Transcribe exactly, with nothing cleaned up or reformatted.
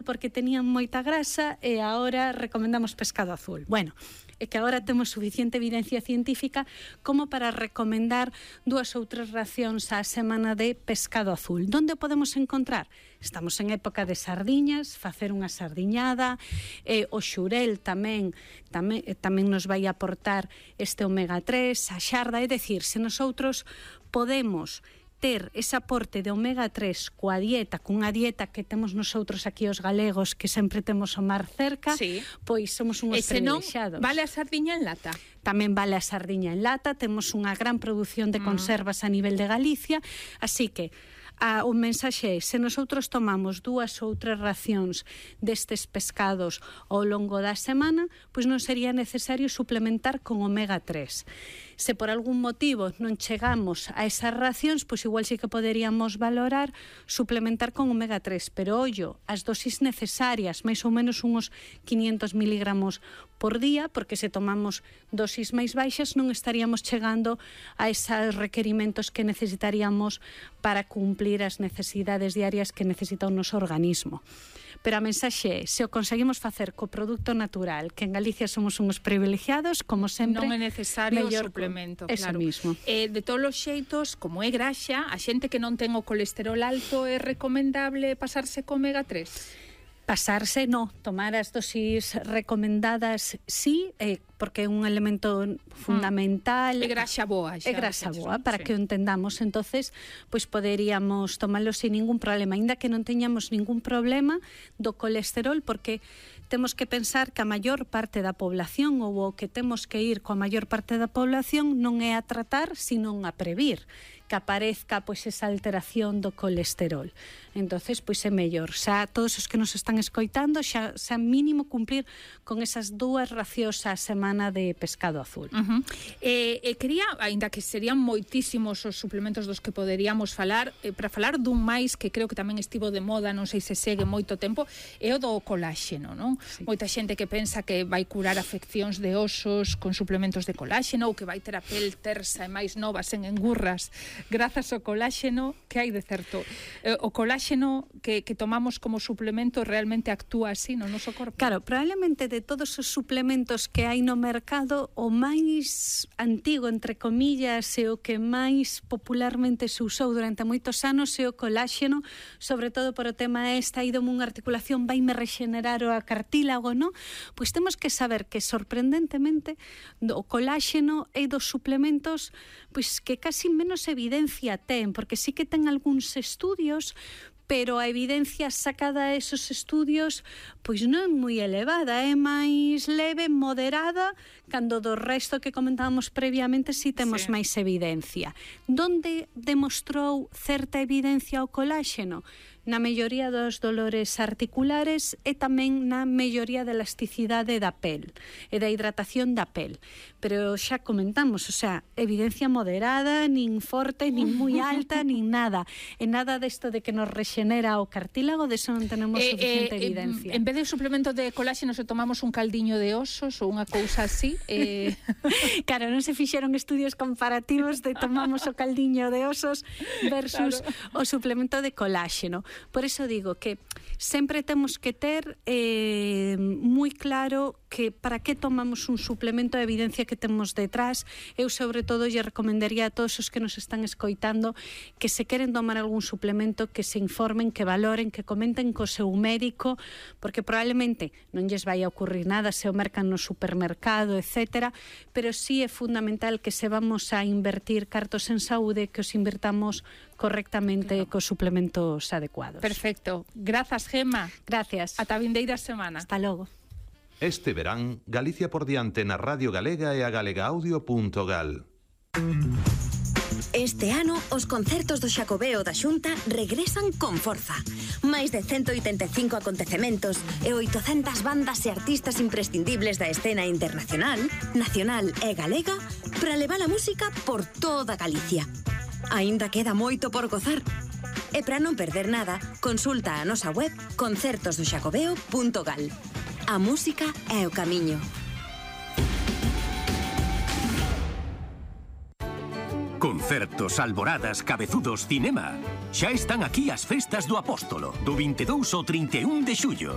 porque tenían moita grasa e agora recomendamos pescado azul. Bueno, é que agora temos suficiente evidencia científica como para recomendar dúas ou tres racións á semana de pescado azul. Donde o podemos encontrar? Estamos en época de sardiñas, facer unha sardiñada, eh, o xurel tamén, tamén, tamén nos vai aportar este omega tres, a xarda, é dicir, se nosotros podemos ter ese aporte de omega tres coa dieta, cunha dieta que temos nosotros aquí os galegos, que sempre temos o mar cerca, sí, pois somos unhos privilexiados. Vale a sardiña en lata? Tamén vale a sardiña en lata, temos unha gran produción de conservas a nivel de Galicia, así que a, o mensaxe é, se nosotros tomamos dúas ou tres racións destes pescados ao longo da semana, pois non sería necesario suplementar con omega tres. Se por algún motivo non chegamos a esas racións, pois igual sí que poderíamos valorar suplementar con omega tres, pero ollo, as dosis necesarias, máis ou menos uns quinientos miligramos por día, porque se tomamos dosis máis baixas non estaríamos chegando a esos requerimentos que necesitaríamos para cumplir as necesidades diarias que necesita o noso organismo. Pero a mensaxe é, se o conseguimos facer co produto natural, que en Galicia somos uns privilegiados, como sempre, non é necesario o suplemento, eso claro. Mismo. Eh, de todos os xeitos, como é graxa, a xente que non ten o colesterol alto é recomendable pasarse co omega tres? Pasarse, no, tomar as dosis recomendadas, sí, eh, porque é un elemento fundamental. É graxa boa. É graxa boa, para sí, que o entendamos. Entonces, pois poderíamos tomalo sin ningún problema, ainda que non teñamos ningún problema do colesterol, porque temos que pensar que a maior parte da población, ou o que temos que ir coa maior parte da población, non é a tratar, sino a previr que aparezca pois esa alteración do colesterol. Entonces, pois é mellor. Xa todos os que nos están escoitando, xa, xa mínimo cumplir con esas dúas racións á semana de pescado azul. Uh-huh. Eh, eh, quería, aínda que serían moitísimos os suplementos dos que poderíamos falar, eh, para falar dun máis que creo que tamén estivo de moda, non sei se segue moito tempo, é o do coláxeno, non? Sí. Moita xente que pensa que vai curar afeccións de osos con suplementos de coláxeno, ou que vai ter a pel tersa e máis nova sen engurras grazas ao coláxeno. Que hai de certo? Eh, o coláxeno que, que tomamos como suplemento realmente actúa así no noso corpo? Claro, probablemente de todos os suplementos que hai no mercado, o máis antigo, entre comillas, e o que máis popularmente se usou durante moitos anos é o coláxeno, sobre todo por o tema esta, ido unha articulación, vaime rexenerar o cartílago, non? Pois temos que saber que, sorprendentemente, o coláxeno é dos suplementos pois que casi menos evidencia ten, porque sí que ten algúns estudios, pero a evidencia sacada a esos estudios pois non é moi elevada, é máis leve, moderada, cando do resto que comentábamos previamente si temos sí, máis evidencia. Donde demostrou certa evidencia o coláxeno? Na melloría dos dolores articulares e tamén na melloría da elasticidade da pel e da hidratación da pel. Pero xa comentamos, o sea, evidencia moderada, nin forte, nin moi alta, nin nada. E nada desto de que nos rexenera o cartílago, de eso non tenemos eh, suficiente eh, evidencia. En vez de suplemento de coláxeno, se tomamos un caldiño de osos ou unha cousa así. Eh... Claro, non se fixeron estudios comparativos de tomamos o caldiño de osos versus claro, o suplemento de coláxeno. Por eso digo que sempre temos que ter eh, moi claro que para que tomamos un suplemento de evidencia que temos detrás. Eu sobre todo lle recomendaría a todos os que nos están escoitando que se queren tomar algún suplemento, que se informen, que valoren, que comenten co seu médico, porque probablemente non lles vai a ocurrir nada se o mercan no supermercado, etcétera, pero sí é fundamental que se vamos a invertir cartos en saúde, que os invertamos correctamente claro, cos suplementos adecuados. Perfecto. Grazas, Gemma. Gracias. Ata vindeira semana. Hasta logo. Este verán, Galicia por diante na Radio Galega e a galegaaudio punto gal. Este ano, os concertos do Xacobeo da Xunta regresan con forza. Máis de ciento oitenta e cinco acontecementos e oitocentas bandas e artistas imprescindibles da escena internacional, nacional e galega para levar a música por toda Galicia. Aínda queda moito por gozar. E para non perder nada, consulta a nosa web concertos do xacobeo punto gal. A música é o camiño. Concertos, alboradas, cabezudos, cinema. Xa están aquí as festas do Apóstolo, do vinte e dous ao trinta e un de xullo.